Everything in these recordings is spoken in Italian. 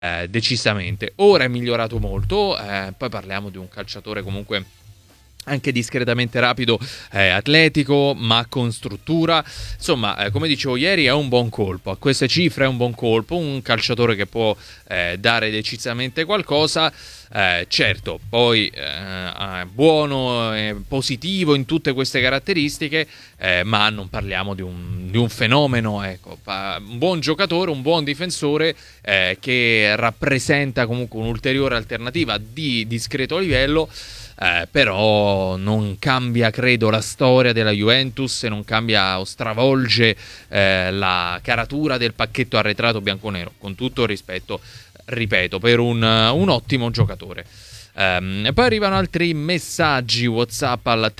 decisamente. Ora è migliorato molto, poi parliamo di un calciatore comunque anche discretamente rapido, atletico, ma con struttura. Insomma, come dicevo ieri, è un buon colpo. A queste cifre è un buon colpo, un calciatore che può dare decisamente qualcosa. Certo, poi buono, positivo in tutte queste caratteristiche, ma non parliamo di un fenomeno. Ecco, un buon giocatore, un buon difensore che rappresenta comunque un'ulteriore alternativa di discreto livello. Però non cambia, credo, la storia della Juventus e non cambia o stravolge la caratura del pacchetto arretrato bianconero, con tutto il rispetto, ripeto, per un ottimo giocatore. Poi arrivano altri messaggi WhatsApp al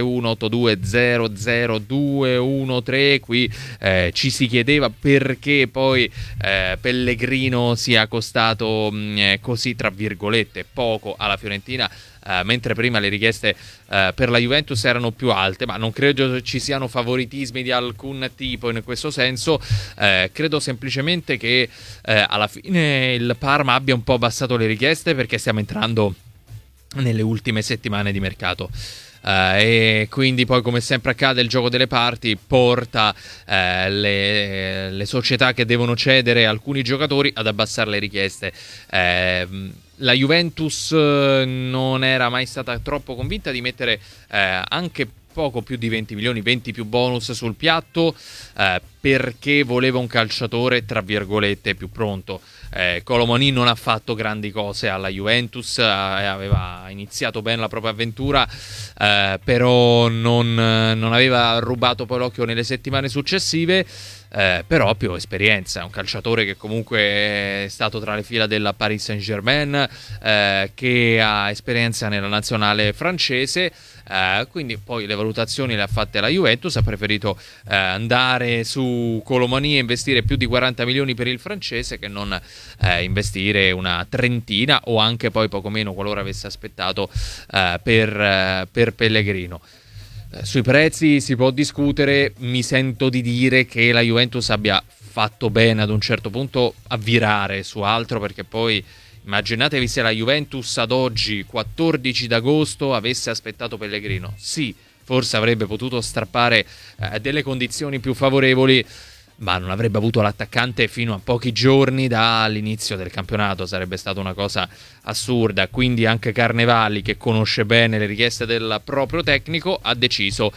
33182000213. Qui ci si chiedeva perché poi Pellegrino sia costato così, tra virgolette, poco alla Fiorentina, mentre prima le richieste per la Juventus erano più alte, ma non credo ci siano favoritismi di alcun tipo in questo senso. Credo semplicemente che alla fine il Parma abbia un po' abbassato le richieste, perché stiamo entrando nelle ultime settimane di mercato. E quindi poi, come sempre accade, il gioco delle parti porta le società che devono cedere alcuni giocatori ad abbassare le richieste. La Juventus non era mai stata troppo convinta di mettere anche poco più di 20 milioni, 20 più bonus sul piatto, perché voleva un calciatore, tra virgolette, più pronto. Kolo Muani non ha fatto grandi cose alla Juventus, aveva iniziato bene la propria avventura, però non aveva rubato poi l'occhio nelle settimane successive. Però ha più esperienza, è un calciatore che comunque è stato tra le fila della Paris Saint-Germain, che ha esperienza nella nazionale francese, quindi poi le valutazioni le ha fatte la Juventus, ha preferito andare su Kolo Muani e investire più di 40 milioni per il francese, che non investire una trentina o anche poi poco meno, qualora avesse aspettato per Pellegrino. Sui prezzi si può discutere. Mi sento di dire che la Juventus abbia fatto bene ad un certo punto a virare su altro, perché poi immaginatevi se la Juventus ad oggi, 14 d'agosto, avesse aspettato Pellegrino. Sì, forse avrebbe potuto strappare delle condizioni più favorevoli, ma non avrebbe avuto l'attaccante fino a pochi giorni dall'inizio del campionato. Sarebbe stata una cosa assurda. Quindi anche Carnevali, che conosce bene le richieste del proprio tecnico, ha deciso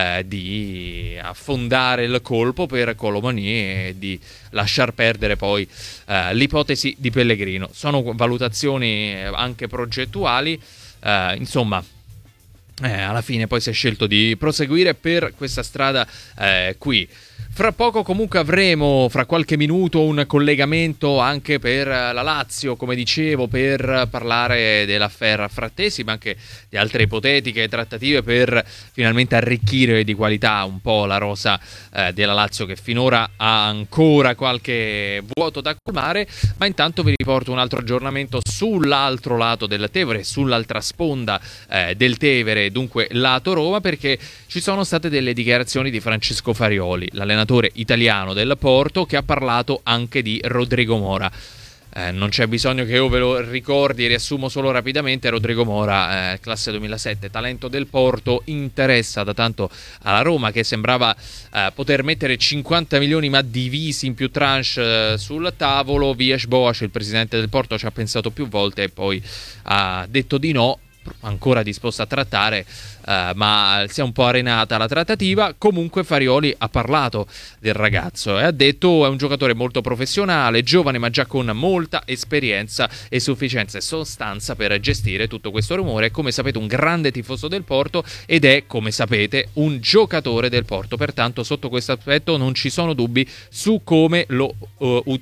di affondare il colpo per Kolo Muani e di lasciar perdere poi l'ipotesi di Pellegrino. Sono valutazioni anche progettuali, insomma. Alla fine poi si è scelto di proseguire per questa strada qui. Fra poco comunque avremo, fra qualche minuto, un collegamento anche per la Lazio, come dicevo, per parlare dell'affaire Frattesi, ma anche di altre ipotetiche trattative per finalmente arricchire di qualità un po' la rosa della Lazio, che finora ha ancora qualche vuoto da colmare. Ma intanto vi riporto un altro aggiornamento sull'altro lato del Tevere, sull'altra sponda del Tevere, dunque lato Roma, perché ci sono state delle dichiarazioni di Francesco Farioli, l'allenatore italiano del Porto, che ha parlato anche di Rodrigo Mora. Non c'è bisogno che io ve lo ricordi, riassumo solo rapidamente. Rodrigo Mora, classe 2007, talento del Porto, interessa da tanto alla Roma, che sembrava poter mettere 50 milioni ma divisi in più tranche sul tavolo. Villas-Boas, il presidente del Porto, ci ha pensato più volte e poi ha detto di no, ancora disposto a trattare, ma si è un po' arenata la trattativa. Comunque Farioli ha parlato del ragazzo e ha detto: è un giocatore molto professionale, giovane ma già con molta esperienza e sufficienza e sostanza per gestire tutto questo rumore. È, come sapete, un grande tifoso del Porto ed è, come sapete, un giocatore del Porto. Pertanto sotto questo aspetto non ci sono dubbi su come lo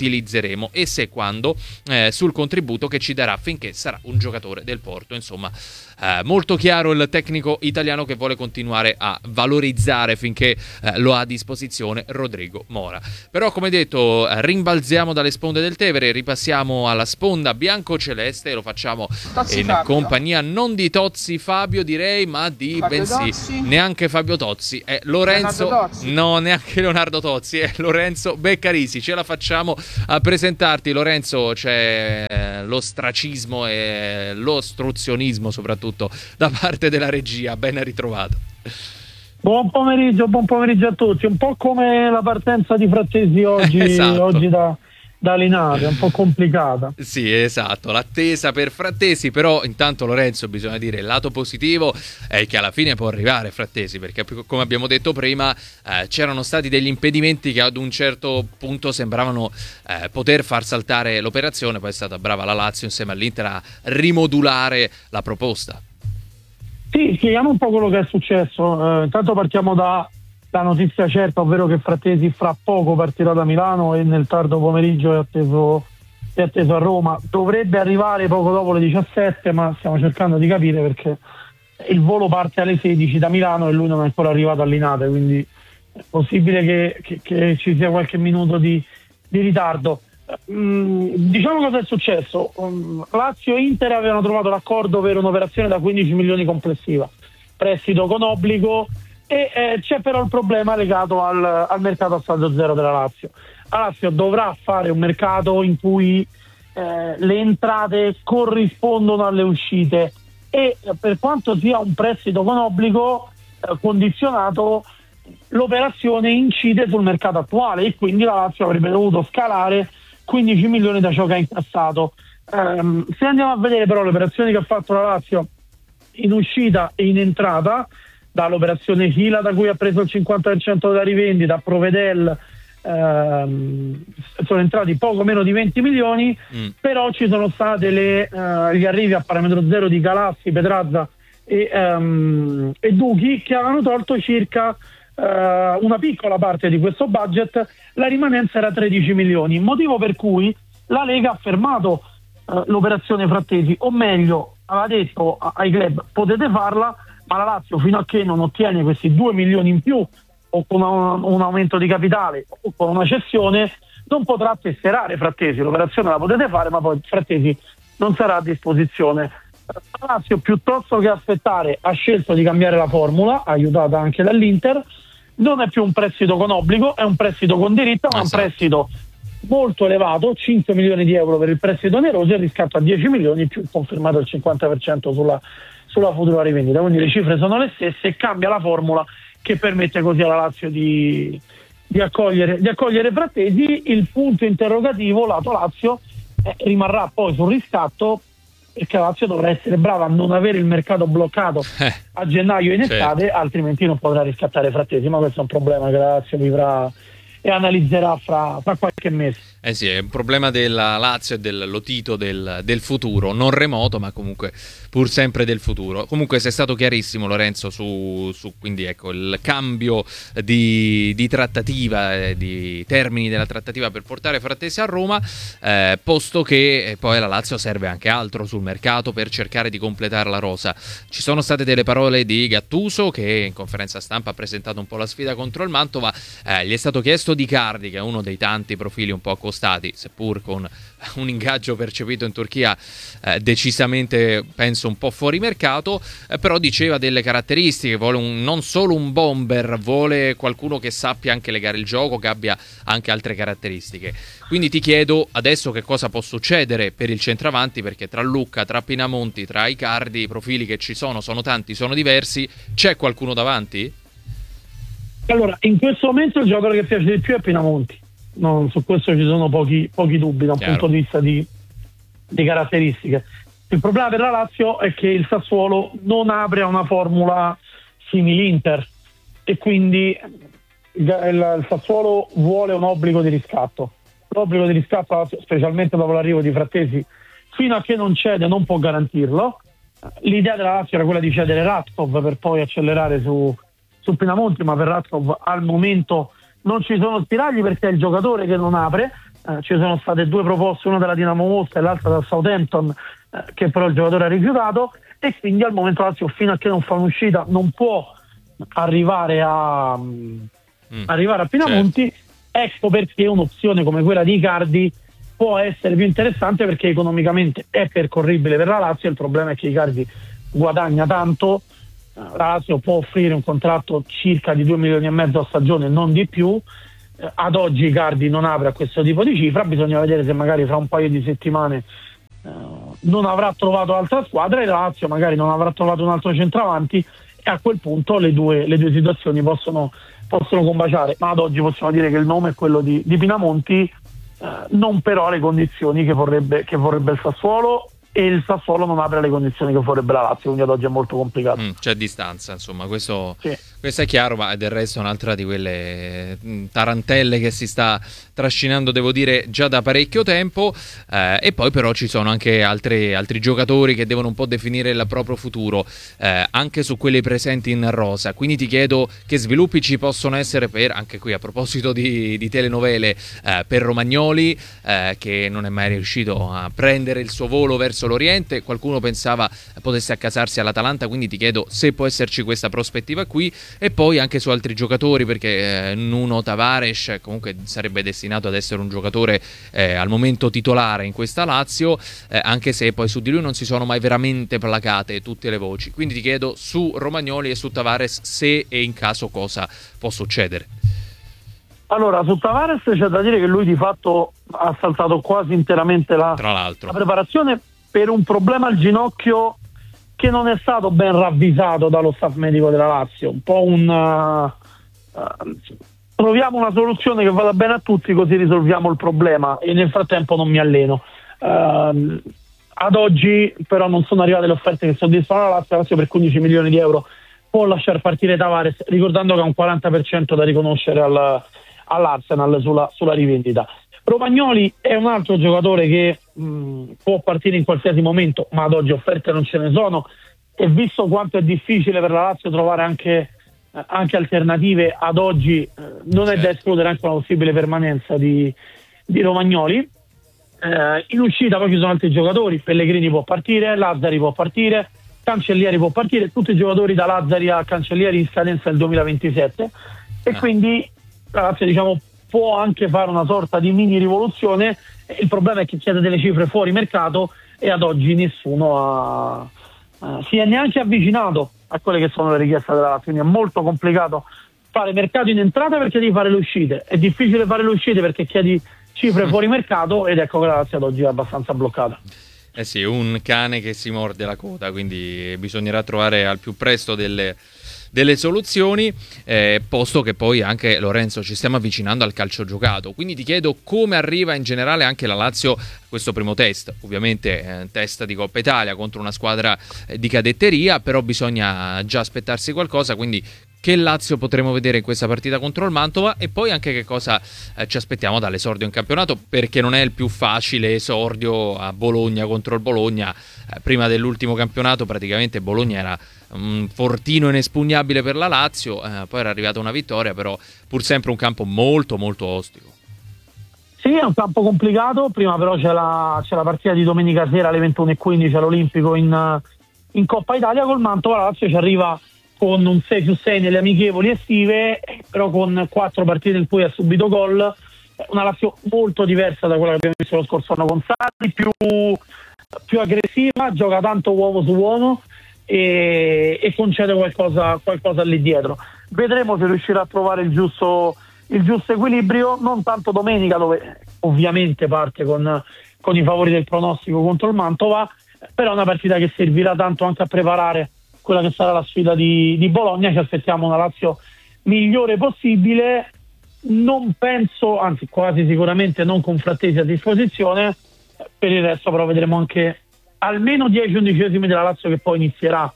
utilizzeremo e se e quando, sul contributo che ci darà finché sarà un giocatore del Porto. Insomma, molto chiaro il tecnico italiano che vuole continuare a valorizzare finché lo ha a disposizione Rodrigo Mora. Però come detto rimbalziamo dalle sponde del Tevere, ripassiamo alla sponda bianco-celeste e lo facciamo Tozzi in Fabio. compagnia non di Tozzi Fabio direi, ma di Fabio bensì Tozzi. neanche Fabio Tozzi, è Lorenzo Leonardo Tozzi. no, neanche Leonardo Tozzi, è Lorenzo Beccarisi. Ce la facciamo a presentarti, Lorenzo. C'è l'ostracismo e l'ostruzionismo soprattutto da parte della regia. Ben ritrovato. Buon pomeriggio a tutti. Un po' come la partenza di Frattesi oggi, Esatto. oggi da Linate, un po' complicata. Sì, esatto, l'attesa per Frattesi, però intanto Lorenzo bisogna dire il lato positivo è che alla fine può arrivare Frattesi, perché come abbiamo detto prima c'erano stati degli impedimenti che ad un certo punto sembravano poter far saltare l'operazione, poi è stata brava la Lazio insieme all'Inter a rimodulare la proposta. Sì, spieghiamo un po' quello che è successo. Intanto partiamo da notizia certa, ovvero che Frattesi fra poco partirà da Milano e nel tardo pomeriggio è atteso a Roma. Dovrebbe arrivare poco dopo le 17, ma stiamo cercando di capire perché il volo parte alle 16 da Milano e lui non è ancora arrivato a Linate, quindi è possibile che ci sia qualche minuto di ritardo. Diciamo cosa è successo. Lazio e Inter avevano trovato l'accordo per un'operazione da 15 milioni complessiva, prestito con obbligo, e c'è però il problema legato al mercato a saldo zero della Lazio. La Lazio dovrà fare un mercato in cui le entrate corrispondono alle uscite e per quanto sia un prestito con obbligo condizionato, l'operazione incide sul mercato attuale e quindi la Lazio avrebbe dovuto scalare 15 milioni da ciò che ha incassato. Se andiamo a vedere però le operazioni che ha fatto la Lazio in uscita e in entrata, dall'operazione Hila da cui ha preso il 50% della rivendita a Provedel, sono entrati poco meno di 20 milioni, però ci sono state gli arrivi a parametro zero di Galassi, Petrazza e Duchi, che avevano tolto circa una piccola parte di questo budget. La rimanenza era 13 milioni, motivo per cui la Lega ha fermato l'operazione Frattesi, o meglio aveva detto ai club potete farla, ma la Lazio fino a che non ottiene questi 2 milioni in più o con un aumento di capitale o con una cessione non potrà tesserare Frattesi. L'operazione la potete fare, ma poi Frattesi non sarà a disposizione. La Lazio, piuttosto che aspettare, ha scelto di cambiare la formula, aiutata anche dall'Inter. Non è più un prestito con obbligo, è un prestito con diritto, ma Esatto. un prestito molto elevato, 5 milioni di euro per il prestito oneroso e il riscatto a 10 milioni più confermato il 50% sulla futura rivendita. Quindi le cifre sono le stesse e cambia la formula che permette così alla Lazio di accogliere Frattesi. Il punto interrogativo lato Lazio rimarrà poi sul riscatto, perché la Lazio dovrà essere brava a non avere il mercato bloccato a gennaio in estate, certo. altrimenti non potrà riscattare Frattesi, ma questo è un problema che la Lazio vivrà e analizzerà fra qualche mese. Eh sì, è un problema della Lazio e del Lotito del futuro, non remoto, ma comunque pur sempre del futuro. Comunque sei stato chiarissimo, Lorenzo, su quindi ecco il cambio di trattativa, di termini della trattativa per portare Frattesi a Roma, posto che poi la Lazio serve anche altro sul mercato per cercare di completare la rosa. Ci sono state delle parole di Gattuso, che in conferenza stampa ha presentato un po' la sfida contro il Mantova, gli è stato chiesto di Icardi, che è uno dei tanti profili un po' accostati, seppur con un ingaggio percepito in Turchia decisamente penso un po' fuori mercato, però diceva delle caratteristiche, vuole non solo un bomber, vuole qualcuno che sappia anche legare il gioco, che abbia anche altre caratteristiche. Quindi ti chiedo adesso che cosa può succedere per il centravanti, perché tra Lucca, tra Pinamonti, tra Icardi, i profili che ci sono tanti, sono diversi, c'è qualcuno davanti? Allora, in questo momento il giocatore che piace di più è Pinamonti. No, su questo ci sono pochi dubbi da un Chiaro. punto di vista di caratteristiche. Il problema per la Lazio è che il Sassuolo non apre a una formula simil-Inter e quindi il Sassuolo vuole un obbligo di riscatto. L'obbligo di riscatto la Lazio, specialmente dopo l'arrivo di Frattesi, fino a che non cede non può garantirlo. L'idea della Lazio era quella di cedere Ratkov per poi accelerare su Pinamonti, ma per Ratkov al momento non ci sono spiragli perché è il giocatore che non apre. Ci sono state due proposte, una della Dinamo Mosca e l'altra dal Southampton, che però il giocatore ha rifiutato, e quindi al momento la Lazio, fino a che non fa un'uscita, non può arrivare a Pinamonti. Certo. Ecco perché un'opzione come quella di Icardi può essere più interessante, perché economicamente è percorribile per la Lazio. Il problema è che Icardi guadagna tanto, la Lazio può offrire un contratto circa di 2,5 milioni a stagione, non di più. Ad oggi Icardi non apre a questo tipo di cifra, bisogna vedere se magari fra un paio di settimane non avrà trovato altra squadra e la Lazio magari non avrà trovato un altro centravanti, e a quel punto le due situazioni possono combaciare. Ma ad oggi possiamo dire che il nome è quello di Pinamonti, non però le condizioni che vorrebbe il Sassuolo, e il Sassuolo non apre le condizioni che vorrebbe la Lazio, quindi ad oggi è molto complicato. C'è distanza, insomma, questo Sì. è chiaro, ma del resto è un'altra di quelle tarantelle che si sta trascinando, devo dire, già da parecchio tempo, e poi però ci sono anche altri giocatori che devono un po' definire il proprio futuro, anche su quelli presenti in rosa. Quindi ti chiedo che sviluppi ci possono essere anche qui a proposito di telenovele, per Romagnoli, che non è mai riuscito a prendere il suo volo verso l'Oriente. Qualcuno pensava potesse accasarsi all'Atalanta, quindi ti chiedo se può esserci questa prospettiva qui, e poi anche su altri giocatori, perché Nuno Tavares comunque sarebbe destinato ad essere un giocatore al momento titolare in questa Lazio, anche se poi su di lui non si sono mai veramente placate tutte le voci. Quindi ti chiedo su Romagnoli e su Tavares se e in caso cosa può succedere. Allora, su Tavares c'è da dire che lui di fatto ha saltato quasi interamente la preparazione per un problema al ginocchio che non è stato ben ravvisato dallo staff medico della Lazio. Un po' troviamo una soluzione che vada bene a tutti, così risolviamo il problema, e nel frattempo non mi alleno. Ad oggi però non sono arrivate le offerte che soddisfano la Lazio per 15 milioni di euro può lasciar partire Tavares, ricordando che ha un 40% da riconoscere all'Arsenal sulla rivendita. Romagnoli è un altro giocatore che può partire in qualsiasi momento, ma ad oggi offerte non ce ne sono, e visto quanto è difficile per la Lazio trovare anche alternative, ad oggi non è da escludere anche una possibile permanenza di Romagnoli. In uscita poi ci sono altri giocatori, Pellegrini può partire, Lazzari può partire, Cancellieri può partire, tutti i giocatori da Lazzari a Cancellieri in scadenza nel 2027, e quindi la Lazio, diciamo, può anche fare una sorta di mini rivoluzione. Il problema è che chiede delle cifre fuori mercato, e ad oggi nessuno si è neanche avvicinato a quelle che sono le richieste della Lazio, quindi è molto complicato fare mercato in entrata perché devi fare le uscite, è difficile fare le uscite perché chiedi cifre fuori mercato, ed ecco che la Lazio ad oggi è abbastanza bloccata. Eh sì, un cane che si morde la coda, quindi bisognerà trovare al più presto delle soluzioni, posto che poi anche, Lorenzo, ci stiamo avvicinando al calcio giocato. Quindi ti chiedo come arriva in generale anche la Lazio a questo primo test, ovviamente test di Coppa Italia contro una squadra di cadetteria, però bisogna già aspettarsi qualcosa, quindi che Lazio potremo vedere in questa partita contro il Mantova, e poi anche che cosa ci aspettiamo dall'esordio in campionato, perché non è il più facile esordio a Bologna contro il Bologna. Prima dell'ultimo campionato praticamente Bologna era un fortino inespugnabile per la Lazio, poi era arrivata una vittoria, però pur sempre un campo molto molto ostico. Sì, è un campo complicato. Prima però c'è la partita di domenica sera alle 21:15 all'Olimpico in Coppa Italia col Mantova. La Lazio ci arriva con un 6+6 nelle amichevoli estive, però con 4 partite in cui ha subito gol. Una Lazio molto diversa da quella che abbiamo visto lo scorso anno con Sarri, più aggressiva, gioca tanto uomo su uomo e concede qualcosa lì dietro. Vedremo se riuscirà a trovare il giusto equilibrio, non tanto domenica, dove ovviamente parte con i favori del pronostico contro il Mantova, però è una partita che servirà tanto anche a preparare quella che sarà la sfida di Bologna. Ci aspettiamo una Lazio migliore possibile, non penso, anzi quasi sicuramente non con Frattesi a disposizione. Per il resto però vedremo anche almeno 10 undicesimi della Lazio che poi inizierà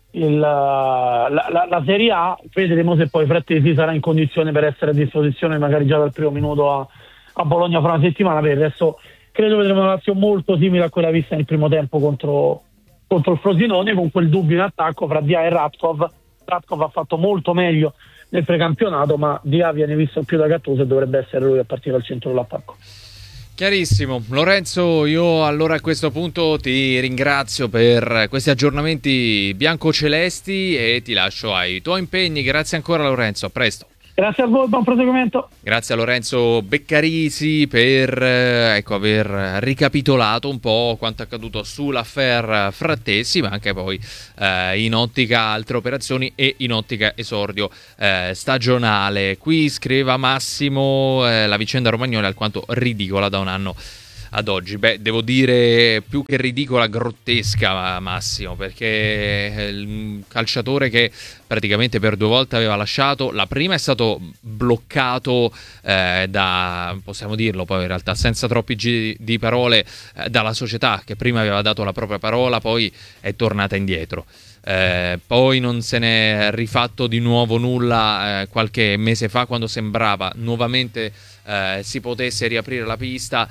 la Serie A. Vedremo se poi Frattesi sarà in condizione per essere a disposizione magari già dal primo minuto a Bologna fra una settimana. Per il resto credo vedremo una Lazio molto simile a quella vista nel primo tempo contro il Frosinone, con quel dubbio in attacco fra Dia e Radkov. Radkov ha fatto molto meglio nel precampionato, ma Dia viene visto più da Gattuso e dovrebbe essere lui a partire al centro dell'attacco. Chiarissimo. Lorenzo, io allora a questo punto ti ringrazio per questi aggiornamenti biancocelesti e ti lascio ai tuoi impegni. Grazie ancora Lorenzo, a presto. Grazie a voi, buon proseguimento. Grazie a Lorenzo Beccarisi per aver ricapitolato un po' quanto accaduto sull'affaire Frattesi, ma anche poi in ottica altre operazioni e in ottica esordio stagionale. Qui scriveva Massimo, la vicenda Romagnoli è alquanto ridicola da un anno ad oggi. Beh, devo dire più che ridicola, grottesca, Massimo, perché il calciatore che praticamente per 2 volte aveva lasciato, la prima è stato bloccato possiamo dirlo poi in realtà senza troppi giri di parole, dalla società che prima aveva dato la propria parola, poi è tornata indietro. Poi non se n'è rifatto di nuovo nulla qualche mese fa, quando sembrava nuovamente si potesse riaprire la pista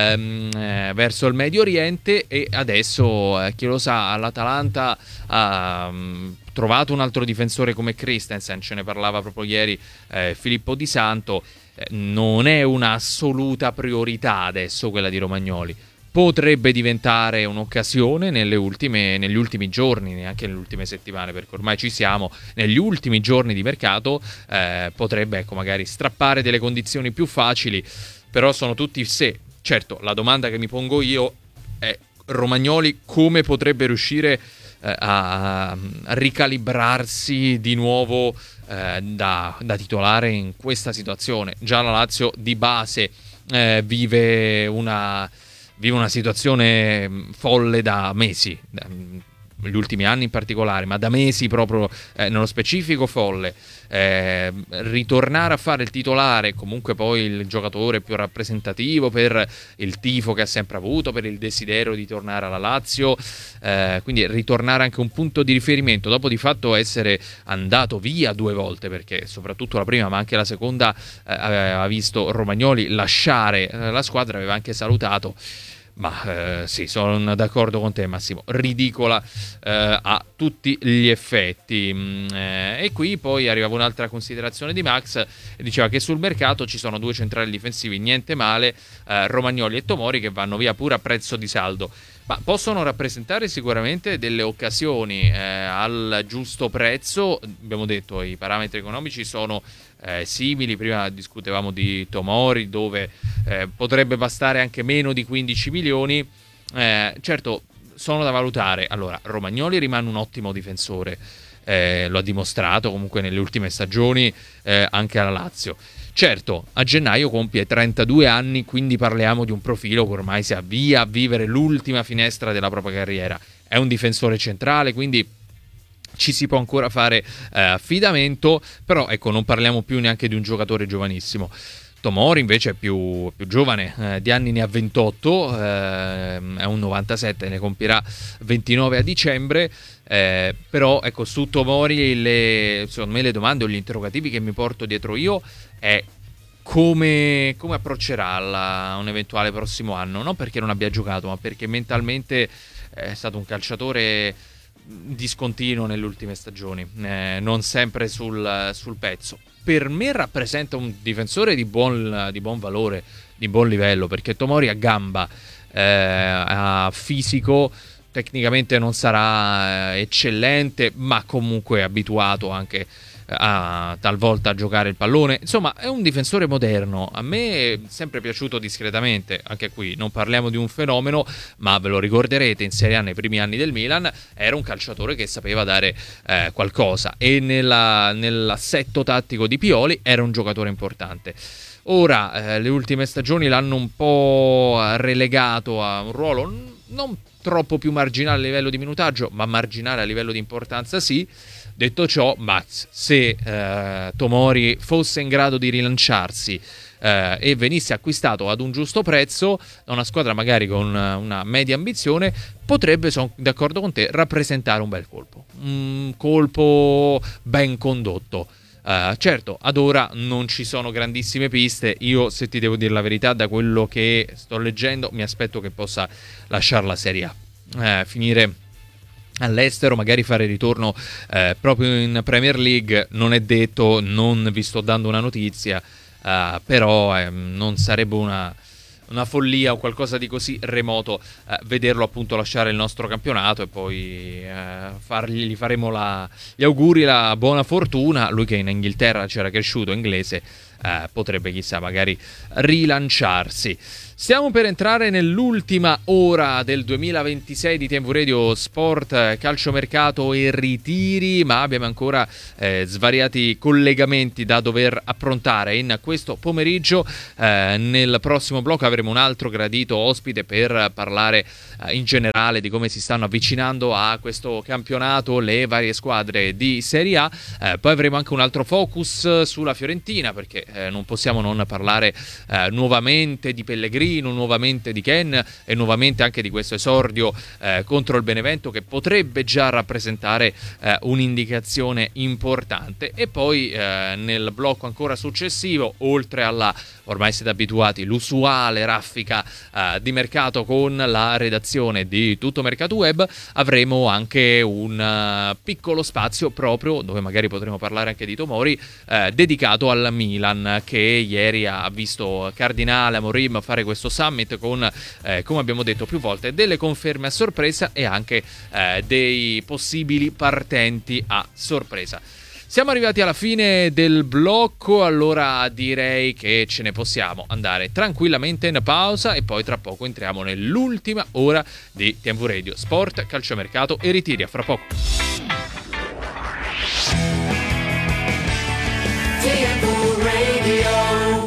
verso il Medio Oriente, e adesso chi lo sa, l'Atalanta ha trovato un altro difensore come Christensen, ce ne parlava proprio ieri Filippo Di Santo. Non è un'assoluta priorità adesso quella di Romagnoli. Potrebbe diventare un'occasione negli ultimi giorni, neanche nelle ultime settimane, perché ormai ci siamo, negli ultimi giorni di mercato, potrebbe magari strappare delle condizioni più facili, però sono tutti se. Certo, la domanda che mi pongo io è: Romagnoli come potrebbe riuscire a ricalibrarsi di nuovo da titolare in questa situazione? Già la Lazio di base vive una situazione folle da mesi, negli ultimi anni in particolare, ma da mesi proprio nello specifico folle. Ritornare a fare il titolare, comunque poi il giocatore più rappresentativo per il tifo che ha sempre avuto, per il desiderio di tornare alla Lazio, quindi ritornare anche un punto di riferimento dopo di fatto essere andato via 2 volte, perché soprattutto la prima ma anche la seconda aveva visto Romagnoli lasciare la squadra, aveva anche salutato. Ma sì, sono d'accordo con te Massimo, ridicola a tutti gli effetti. E qui poi arrivava un'altra considerazione di Max, diceva che sul mercato ci sono 2 centrali difensivi, niente male, Romagnoli e Tomori, che vanno via pure a prezzo di saldo, ma possono rappresentare sicuramente delle occasioni al giusto prezzo. Abbiamo detto i parametri economici sono simili, prima discutevamo di Tomori dove potrebbe bastare anche meno di 15 milioni. Certo, sono da valutare. Allora, Romagnoli rimane un ottimo difensore, lo ha dimostrato comunque nelle ultime stagioni anche alla Lazio. Certo, a gennaio compie 32 anni, quindi parliamo di un profilo che ormai si avvia a vivere l'ultima finestra della propria carriera. È un difensore centrale, quindi ci si può ancora fare affidamento, però ecco, non parliamo più neanche di un giocatore giovanissimo. Tomori invece è più giovane, di anni ne ha 28, è un 97, ne compirà 29 a dicembre, però ecco, su Tomori secondo me le domande o gli interrogativi che mi porto dietro io è come approccerà un eventuale prossimo anno, non perché non abbia giocato, ma perché mentalmente è stato un calciatore discontinuo nelle ultime stagioni, non sempre sul pezzo. Per me rappresenta un difensore di buon valore, di buon livello, perché Tomori ha gamba, ha fisico, tecnicamente non sarà eccellente, ma comunque è abituato anche a talvolta a giocare il pallone. Insomma, è un difensore moderno. A me è sempre piaciuto discretamente. Anche qui non parliamo di un fenomeno, ma ve lo ricorderete, in Serie A nei primi anni del Milan era un calciatore che sapeva dare qualcosa, e nell'assetto tattico di Pioli era un giocatore importante. Ora le ultime stagioni l'hanno un po' relegato a un ruolo non troppo più marginale a livello di minutaggio, ma marginale a livello di importanza sì. Detto ciò, Max, se Tomori fosse in grado di rilanciarsi e venisse acquistato ad un giusto prezzo da una squadra magari con una media ambizione, potrebbe, sono d'accordo con te, rappresentare un bel colpo, un colpo ben condotto. Certo, ad ora non ci sono grandissime piste. Io, se ti devo dire la verità, da quello che sto leggendo mi aspetto che possa lasciare la Serie A, finire all'estero, magari fare ritorno proprio in Premier League. Non è detto, non vi sto dando una notizia, però non sarebbe una follia o qualcosa di così remoto vederlo appunto lasciare il nostro campionato, e poi gli faremo gli auguri, la buona fortuna. Lui che in Inghilterra c'era cresciuto, inglese, potrebbe chissà magari rilanciarsi. Stiamo per entrare nell'ultima ora del 2026 di TMV Radio Sport, calciomercato e ritiri, ma abbiamo ancora svariati collegamenti da dover approntare in questo pomeriggio. Nel prossimo blocco avremo un altro gradito ospite per parlare in generale di come si stanno avvicinando a questo campionato le varie squadre di Serie A. Poi avremo anche un altro focus sulla Fiorentina, perché non possiamo non parlare nuovamente di Pellegrini, nuovamente di Ken e nuovamente anche di questo esordio contro il Benevento, che potrebbe già rappresentare un'indicazione importante. E poi nel blocco ancora successivo, oltre alla, ormai siete abituati, l'usuale raffica di mercato con la redazione di Tutto Mercato Web, avremo anche un piccolo spazio proprio, dove magari potremo parlare anche di Tomori, dedicato al Milan, che ieri ha visto Cardinale, Amorim fare questo summit con, come abbiamo detto più volte, delle conferme a sorpresa e anche dei possibili partenti a sorpresa. Siamo arrivati alla fine del blocco, allora direi che ce ne possiamo andare tranquillamente in pausa, e poi tra poco entriamo nell'ultima ora di TMV Radio Sport, calciomercato e ritiri. A fra poco. TMV Radio.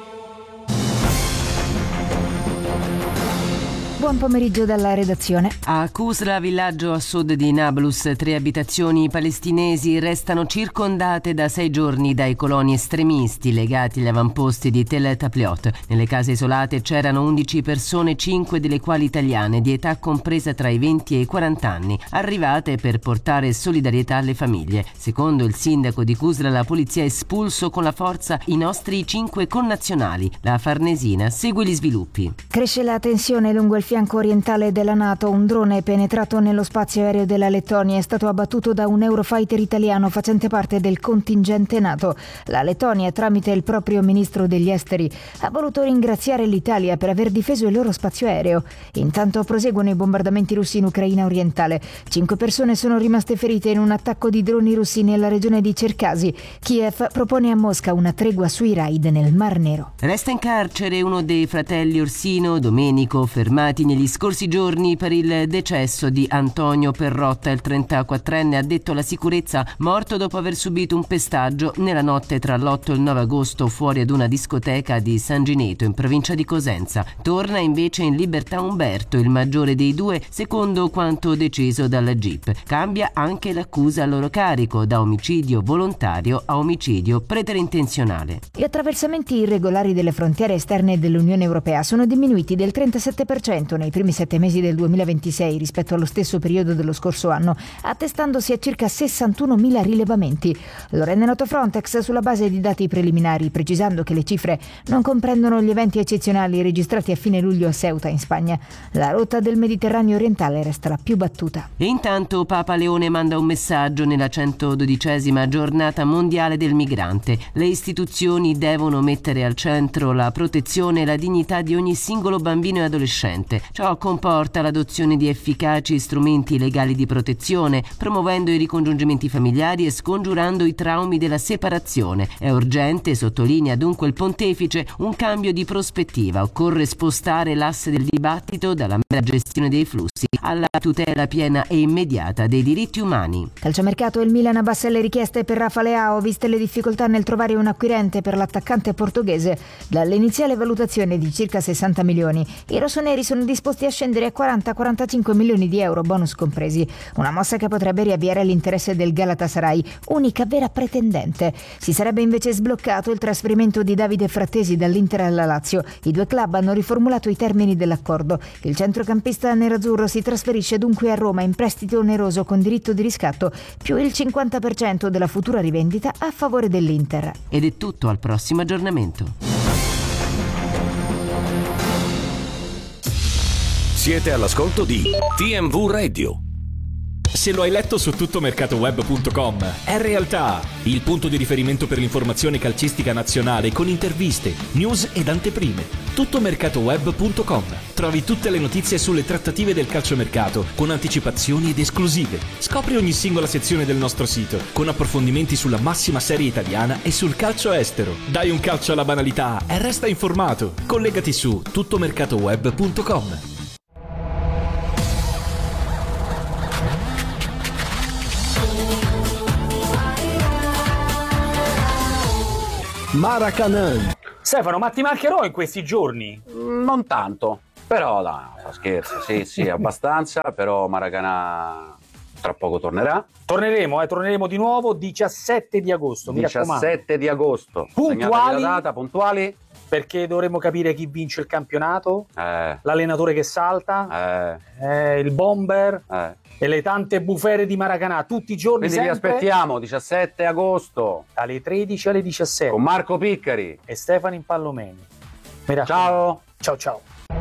Buon pomeriggio dalla redazione. A Kusra, villaggio a sud di Nablus, 3 abitazioni palestinesi restano circondate da 6 giorni dai coloni estremisti legati agli avamposti di Tel Tapliot. Nelle case isolate c'erano 11 persone, 5 delle quali italiane, di età compresa tra i 20 e i 40 anni, arrivate per portare solidarietà alle famiglie. Secondo il sindaco di Kusra, la polizia ha espulso con la forza i nostri 5 connazionali. La Farnesina segue gli sviluppi. Cresce la tensione lungo il fianco orientale della NATO. Un drone è penetrato nello spazio aereo della Lettonia, è stato abbattuto da un Eurofighter italiano facente parte del contingente NATO. La Lettonia, tramite il proprio ministro degli esteri, ha voluto ringraziare l'Italia per aver difeso il loro spazio aereo. Intanto proseguono i bombardamenti russi in Ucraina orientale. 5 persone sono rimaste ferite in un attacco di droni russi nella regione di Cercasi. Kiev propone a Mosca una tregua sui raid nel Mar Nero. Resta in carcere uno dei fratelli Orsino, Domenico, fermati negli scorsi giorni per il decesso di Antonio Perrotta, il 34enne addetto alla sicurezza, morto dopo aver subito un pestaggio nella notte tra l'8 e il 9 agosto fuori ad una discoteca di San Gineto in provincia di Cosenza. Torna invece in libertà Umberto, il maggiore dei due, secondo quanto deciso dalla GIP. Cambia anche l'accusa a loro carico, da omicidio volontario a omicidio preterintenzionale. Gli attraversamenti irregolari delle frontiere esterne dell'Unione Europea sono diminuiti del 37% nei primi 7 mesi del 2026 rispetto allo stesso periodo dello scorso anno, attestandosi a circa 61.000 rilevamenti. Lo rende noto Frontex sulla base di dati preliminari, precisando che le cifre non comprendono gli eventi eccezionali registrati a fine luglio a Ceuta, in Spagna. La rotta del Mediterraneo orientale resta la più battuta. E intanto Papa Leone manda un messaggio nella 112ª giornata mondiale del migrante. Le istituzioni devono mettere al centro la protezione e la dignità di ogni singolo bambino e adolescente. Ciò comporta l'adozione di efficaci strumenti legali di protezione, promuovendo i ricongiungimenti familiari e scongiurando i traumi della separazione. È urgente, sottolinea dunque il pontefice, un cambio di prospettiva. Occorre spostare l'asse del dibattito dalla mera gestione dei flussi alla tutela piena e immediata dei diritti umani. Calciomercato, il Milan abbassa le richieste per Rafa Leao, viste le difficoltà nel trovare un acquirente per l'attaccante portoghese. Dall'iniziale valutazione di circa 60 milioni, i rossoneri sono disposti a scendere a 40-45 milioni di euro, bonus compresi. Una mossa che potrebbe riavviare l'interesse del Galatasaray, unica vera pretendente. Si sarebbe invece sbloccato il trasferimento di Davide Frattesi dall'Inter alla Lazio. I due club hanno riformulato i termini dell'accordo. Il centrocampista nerazzurro si trasferisce dunque a Roma in prestito oneroso con diritto di riscatto, più il 50% della futura rivendita a favore dell'Inter. Ed è tutto, al prossimo aggiornamento. Siete all'ascolto di TMV Radio. se lo hai letto su tuttomercatoweb.com. È realtà, il punto di riferimento per l'informazione calcistica nazionale con interviste, news ed anteprime. Tuttomercatoweb.com. Trovi tutte le notizie sulle trattative del calciomercato con anticipazioni ed esclusive. Scopri ogni singola sezione del nostro sito con approfondimenti sulla massima serie italiana e sul calcio estero. Dai un calcio alla banalità e resta informato. Collegati su tuttomercatoweb.com. Maracanã. Stefano, ma ti mancherò in questi giorni? Non tanto, però no, scherzo, sì, abbastanza, però Maracanã tra poco tornerà. Torneremo di nuovo 17 di agosto, mi 17 di agosto. Puntuali? La data, puntuali? Perché dovremo capire chi vince il campionato, l'allenatore che salta, il bomber e le tante bufere di Maracanã, tutti i giorni. Quindi sempre. vi aspettiamo 17 agosto dalle 13 alle 17 con Marco Piccari e Stefano Impallomeni. Ciao. Ciao.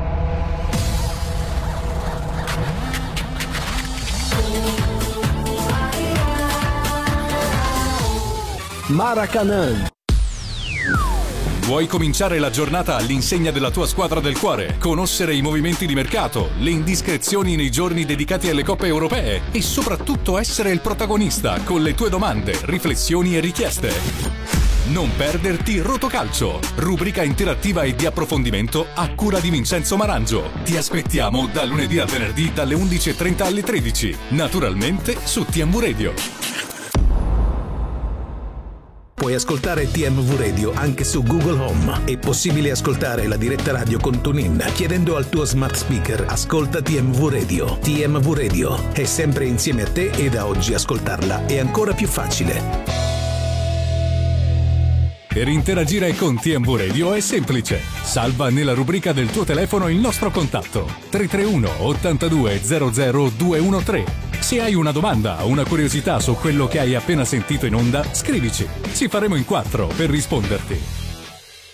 Maracanã. Vuoi cominciare la giornata all'insegna della tua squadra del cuore? Conoscere i movimenti di mercato, le indiscrezioni nei giorni dedicati alle coppe europee e soprattutto essere il protagonista con le tue domande, riflessioni e richieste. Non perderti Rotocalcio, rubrica interattiva e di approfondimento a cura di Vincenzo Marangio. Ti aspettiamo da lunedì al venerdì dalle 11:30 alle 13, naturalmente su TMV Radio. Puoi ascoltare TMV Radio anche su Google Home. È possibile ascoltare la diretta radio con TuneIn chiedendo al tuo smart speaker "Ascolta TMV Radio". TMV Radio è sempre insieme a te e da oggi ascoltarla è ancora più facile. Per interagire con TMV Radio è semplice. Salva nella rubrica del tuo telefono il nostro contatto 331 82 00 213. Se hai una domanda o una curiosità su quello che hai appena sentito in onda, scrivici. Ci faremo in 4 per risponderti.